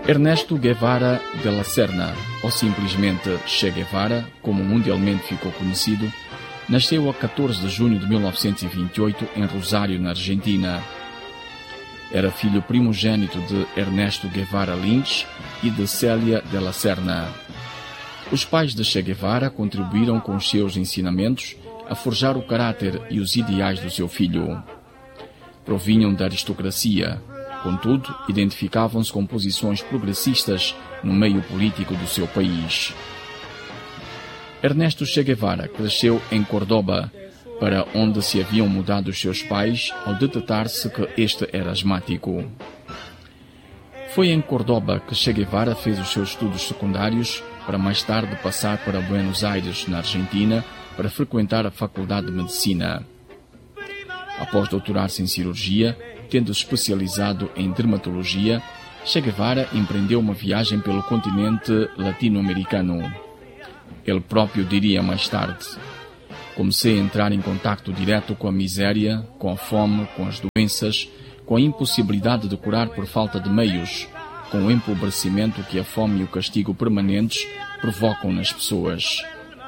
Ernesto Guevara de la Serna, ou simplesmente Che Guevara, como mundialmente ficou conhecido, nasceu a 14 de junho de 1928 em Rosário, na Argentina. Era filho primogênito de Ernesto Guevara Lynch e de Célia de la Serna. Os pais de Che Guevara contribuíram com os seus ensinamentos a forjar o caráter e os ideais do seu filho. Provinham da aristocracia, contudo, identificavam-se com posições progressistas no meio político do seu país. Ernesto Che Guevara cresceu em Córdoba, para onde se haviam mudado os seus pais ao detectar-se que este era asmático. Foi em Córdoba que Che Guevara fez os seus estudos secundários, para mais tarde passar para Buenos Aires, na Argentina, para frequentar a Faculdade de Medicina. Após doutorar-se em cirurgia, tendo especializado em dermatologia, Che Guevara empreendeu uma viagem pelo continente latino-americano. Ele próprio diria mais tarde: comecei a entrar em contacto direto com a miséria, com a fome, com as doenças, com a impossibilidade de curar por falta de meios, com o empobrecimento que a fome e o castigo permanentes provocam nas pessoas.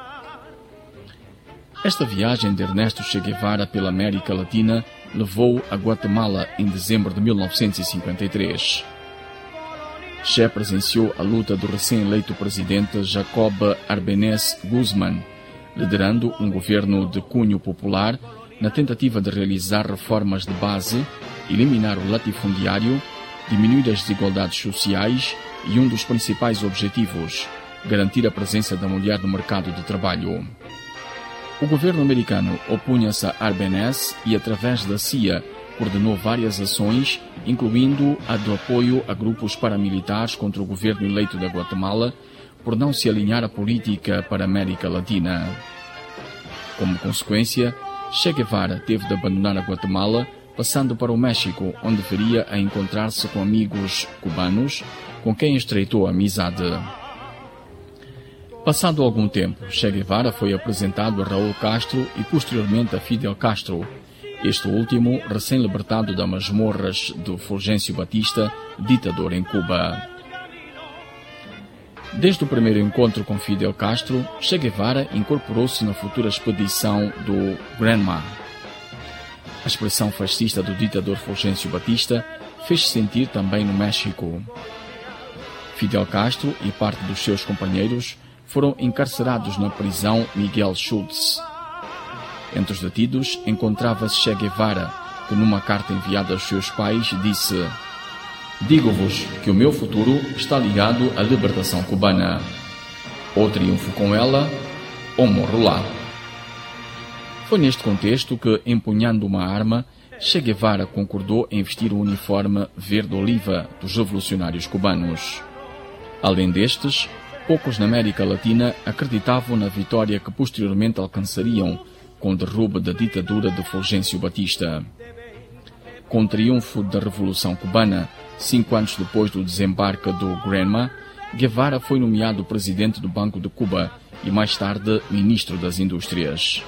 Esta viagem de Ernesto Che Guevara pela América Latina levou a Guatemala em dezembro de 1953. Che presenciou a luta do recém-eleito presidente Jacob Arbenez Guzmán, liderando um governo de cunho popular na tentativa de realizar reformas de base, eliminar o latifundiário, diminuir as desigualdades sociais e um dos principais objetivos, garantir a presença da mulher no mercado de trabalho. O governo americano opunha-se a Arbenez e, através da CIA, coordenou várias ações, incluindo a do apoio a grupos paramilitares contra o governo eleito da Guatemala, por não se alinhar à política para a América Latina. Como consequência, Che Guevara teve de abandonar a Guatemala, passando para o México, onde viria a encontrar-se com amigos cubanos, com quem estreitou a amizade. Passado algum tempo, Che Guevara foi apresentado a Raúl Castro e posteriormente a Fidel Castro, este último recém-libertado das masmorras do Fulgêncio Batista, ditador em Cuba. Desde o primeiro encontro com Fidel Castro, Che Guevara incorporou-se na futura expedição do Granma. A expressão fascista do ditador Fulgêncio Batista fez-se sentir também no México. Fidel Castro e parte dos seus companheiros foram encarcerados na prisão Miguel Schultz. Entre os detidos encontrava-se Che Guevara, que numa carta enviada aos seus pais disse: digo-vos que o meu futuro está ligado à libertação cubana. Ou triunfo com ela, ou morro lá. Foi neste contexto que, empunhando uma arma, Che Guevara concordou em vestir o uniforme verde-oliva dos revolucionários cubanos. Além destes, poucos na América Latina acreditavam na vitória que posteriormente alcançariam com o derrubo da ditadura de Fulgêncio Batista. Com o triunfo da Revolução Cubana, 5 anos depois do desembarque do Granma, Guevara foi nomeado presidente do Banco de Cuba e mais tarde ministro das Indústrias.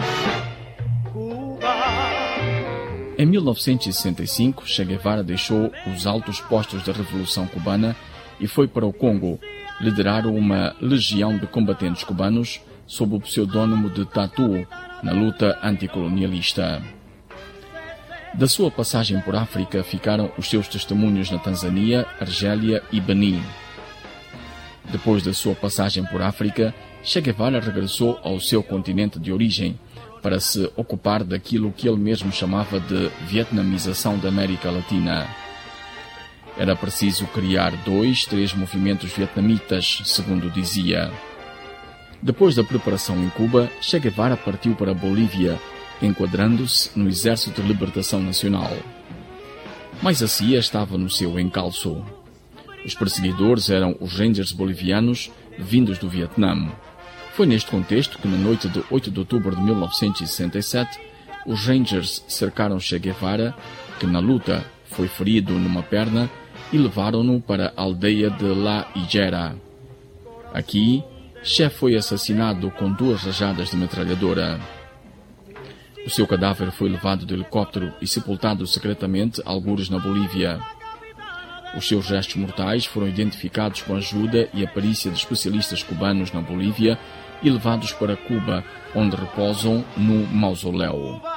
Em 1965, Che Guevara deixou os altos postos da Revolução Cubana e foi para o Congo liderar uma legião de combatentes cubanos sob o pseudônimo de Tatu na luta anticolonialista. Da sua passagem por África ficaram os seus testemunhos na Tanzânia, Argélia e Benin. Depois da sua passagem por África, Che Guevara regressou ao seu continente de origem para se ocupar daquilo que ele mesmo chamava de vietnamização da América Latina. Era preciso criar 2, 3 movimentos vietnamitas, segundo dizia. Depois da preparação em Cuba, Che Guevara partiu para a Bolívia, enquadrando-se no Exército de Libertação Nacional. Mas a CIA estava no seu encalço. Os perseguidores eram os Rangers bolivianos vindos do Vietnã. Foi neste contexto que, na noite de 8 de outubro de 1967, os Rangers cercaram Che Guevara, que na luta foi ferido numa perna, e levaram-no para a aldeia de La Higuera. Aqui, Che foi assassinado com 2 rajadas de metralhadora. O seu cadáver foi levado de helicóptero e sepultado secretamente a algures na Bolívia. Os seus restos mortais foram identificados com a ajuda e a perícia de especialistas cubanos na Bolívia e levados para Cuba, onde repousam no mausoléu.